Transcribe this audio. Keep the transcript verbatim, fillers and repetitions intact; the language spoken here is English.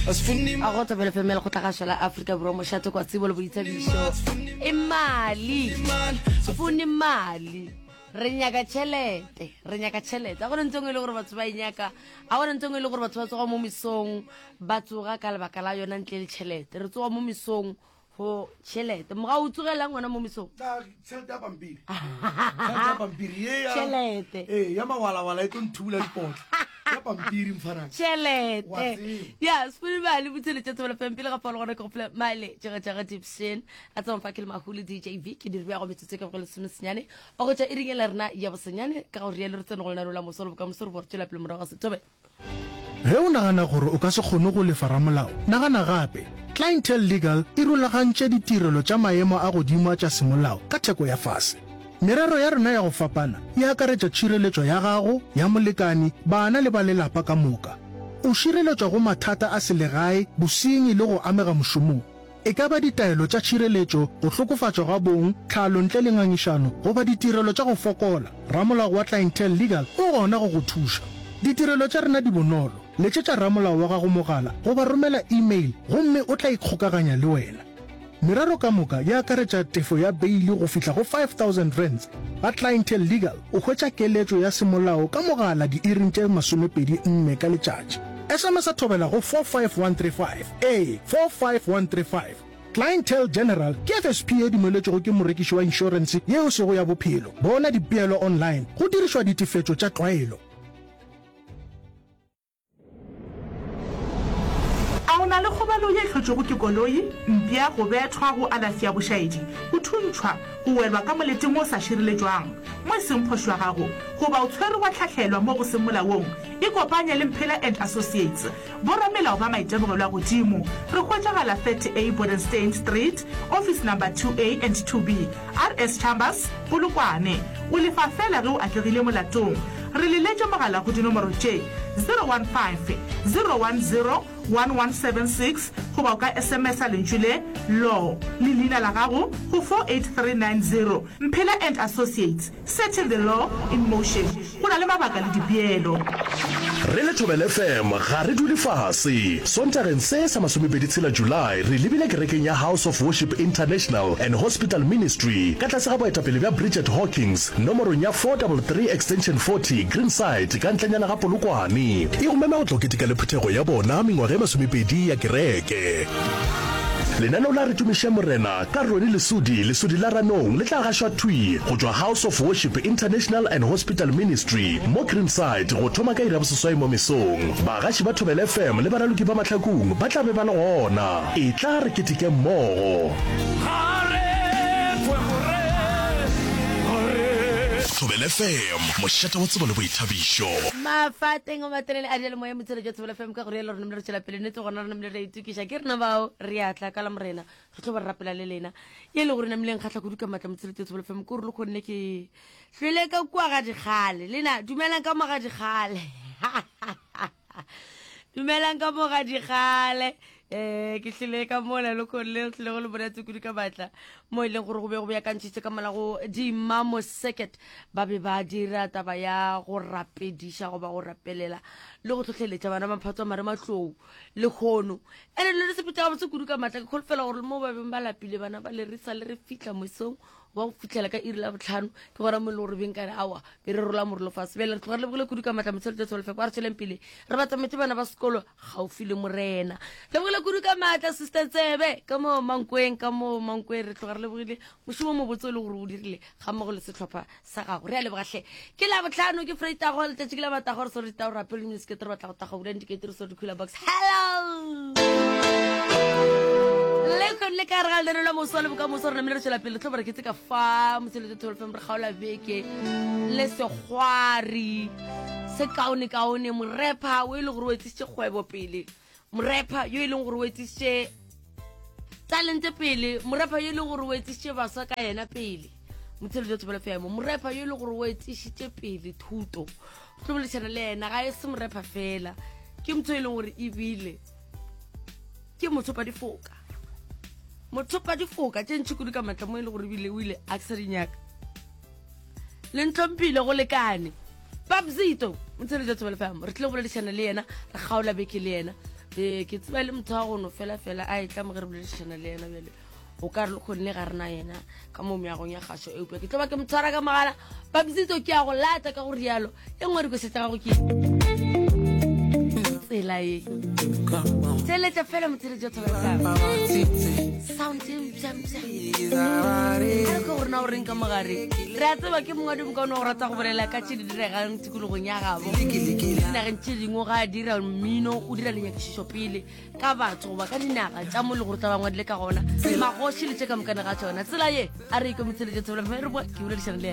a go tobela femela go tlhagasha la Africa Bro mo shato kwa tsebo le boithabiso imali sifuni mali re nyaka tšhelete re nyaka tšhelete a go ntse ngwe le gore batho ba inyaka a go ntse ngwe le gore batho ba tsoga mo misong ba tsoga ka lebaka la yona ntle le tšhelete re tsoga mo misong ho tšhelete moga o tsogela ngwana mo misong tšhelete ya pampiri tšhelete ya pampiri ye ya tšhelete eh ya mawalawala e tlo nthula dipotla ya pampiri mfana tšhelete ya sifuni mali butsele tša tsebela pempile ga palo gore ke gopela male tšega tšega Gibson a tsama fakile mahulu D J V ke dirbe ya go metsetse ka go le sone senyane o go tša e ringela rena ya bosenyane ka go riele re tsene go lena la mosolo ka mosoro bore tšela pele morago se tobe ge o nagana gore o ka se kgone go lefa ramolao nagana gape Clientele Legal e rulagantše ditirelo tša maemo a godimo tša semolao ka theko ya fase merero ya rena ya go fapana e akaretša tšhireletšo ya gago ya molekani bana le ba lelapa ka moka o šireletšwa go mathata a selegae bosenyi le go amega mošomong e ka ba ditaelo tša tšhireletšo go hlokofatšwa ga bong tlhalo ntle le ngangišano goba ditirelo tša go fokola ramolao wa Clientele Legal o gona go go thuša ditirelo tša rena di bonolo letšetša ramolao wa gago mogala goba romela email gomme o tla ikgokaganya le wena merero ka moka ya akaretša tefo ya beili go fihla go five thousand rands ga Clientele Legal o hwetša keletšo ya semolao ka mogala di-iring tše masomepedi nne ka letšatši S M S a thobela go four five one three five a four five one three five Clientele General ke F S P e dumeletšego ke morekiši wa inšorense yeo sego ya bophelo bona dipeelo online go dirišwa ditefetšo tša tlwaelo na le kgobalo ye hlotšego ke koloi mpia go bethwa go alafi ya bošaedi go thuntšhwa go welwa ka moleteng o sa šireletšwang mo e seng phošo ya gago goba o tshwere wa tlhatlhelwa mo go seng molaong e kopanya le Mphela and Associates boramelao ba maitemogelo a godimo re hwetšagala thirty A Bodenstein Street office number two A and two B R S Chambers Polokwane o lefa fela ge o atlegile molatong re le letša mogala go dinomoro tše zero one five zero one zero one one seven six goba o ka S M S a lentšwile law le leina la gago go four eight three nine zero Mphela and Associates setting the law in motion go na le mabaka le dipeelo re le Thobela F M ga re dule fase sontageng se sa masomepedi tshela July re lebile kerekeng ya House of Worship International and Hospital Ministry ka tlase ga boetapele bja Bridget Hawkins nomorong ya four three three extension forty Greenside ka ntlanyana ga Polokwane e go mema go tloketika le phuthego ya bona mengwaga e masomepedi ya kereke lenaneo la re tumiša morena ka Roni Lesudi lesudi la ranong le tla gašwa thui go tšwa House of Worship International and Hospital Ministry mo Greenside go thoma ka ira boseswai mo mesong bagaši ba Thobela F M le baraloki ba mahlakong ba tla be ba le gona e tla re ketike mmogo Thobela F M mošata wa tsebo le boithabišo mafateng o matelele a diele moya motsele jwa Thobela F M ka gore le rona mle re tšela pele netse gona rona mle re itukiša ke rena bao re atla ka la morena re tlo ba re rapela le lena ye le gore na mleng kgatla kudu ka matla motsele tse Thobela F M ko re le kgonne ke hlwele ka kwa ga digale lena dumelang ka mo ga digale dumelang ka mo ga digale eh ke hlile ka mona le khole le go le bona tsekudu ka batla mo ile gore go be go ya kantšitse ka mala go di mamo circuit ba be ba dira taba ya go rapedisha go ba go rapelela le go tlhotlheletša bana ba phatwa mare matlou le khono ene le re sepita go tsekudu ka matla ke kholfela gore mo ba beng ba lapile bana ba le risa le re fitla mosong wa go fitlela ka iri la botlhano ke gora mo le gore beng ka awa be re rola morlo fase be le tlogare le bogele kudu ka matla motsele tse Thobela F M ba re tšheleng pele re batla metse bana ba sekolo gaufi le morena le bogele kudu ka matla sister Tsebe ka mo mankweng ka mo mankweng re tlogare le bogele mošomo mo botse le gore o dirile ga mmogo le setlhopha sa gago re a le bogatlhe ke la botlhano ke Freitago le tšatši ke la matago re so re tao rapele music re batla go taga go indicate re so di cooler box hello le kon le ka re le la mosole boka mosore re tšela pele tlo bare ke tse ka fa motsele tse Thobela F M re gaola beke le segwari se kaone kaone morepa o ile gore o etsitse kgwebo pele morepa yo ile gore o etsitse talent pele morepa yo ile gore o etsitse baswa ka yena pele motsele tse Thobela F M morepa yo ile gore o etsitse pele thuto tlo le tšhana le ena ga e se morepa fela ke motho ile gore e bile ke motho pa difoka motho pa difoka tše ntši kudu ka matla mo ile gore bile o ile a ksa dinyaka le ntlompile go lekane Babzito motsele tša Thobela F M re tle go bolela le yena re gaola beke le yena ee ke tseba le motho wa gono fela fela a e tla mogere boledišana le yena bjale o ka re le kgonne ga rena yena ka mo meagong ya kgašo eupša ke tlo ba ke motshwara ka magala babisitso ke ya go lata ka go rialo e nngwe dikosetsa gago ke tsela e tseletša fela motsheletši o thobeletsang sound ka gore na o reng ka mogare re a tseba ke mongwe di mokaone go rata go bolela ka tše di diregang tikologong ya gabo dinageng tše dingwe ga a dira mmino o dira lenyakišišo pele ka batho goba ka dinaga tša mo le gore ta bangwe dile ka gona magoši le tše ka mokane ga tšona tsela ye a re iko motsheletši o thobela re boa ke boledišana le